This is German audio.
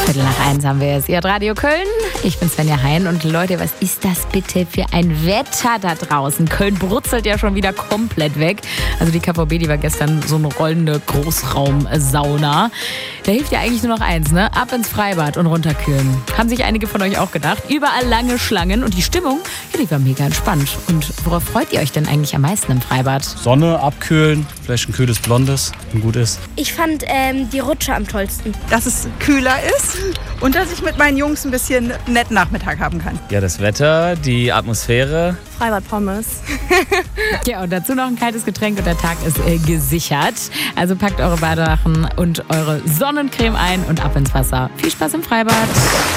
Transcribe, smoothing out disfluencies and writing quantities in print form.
1:15 haben wir es. Ihr hört Radio Köln. Ich bin Svenja Hein und Leute, was ist das bitte für ein Wetter da draußen? Köln brutzelt ja schon wieder komplett weg. Also die KVB, die war gestern so eine rollende Großraumsauna. Da hilft ja eigentlich nur noch eins, ne? Ab ins Freibad und runterkühlen. Haben sich einige von euch auch gedacht. Überall lange Schlangen und die Stimmung, ja, die war mega entspannt. Und worauf freut ihr euch denn eigentlich am meisten im Freibad? Sonne, abkühlen, vielleicht ein kühles Blondes, wenn gut ist. Ich fand die Rutsche am tollsten. Dass es kühler ist und dass ich mit meinen Jungs ein bisschen netten Nachmittag haben kann. Ja, das Wetter, die Atmosphäre. Freibad Pommes. Ja, und dazu noch ein kaltes Getränk und der Tag ist gesichert. Also packt eure Badesachen und eure Sonnencreme ein und ab ins Wasser. Viel Spaß im Freibad.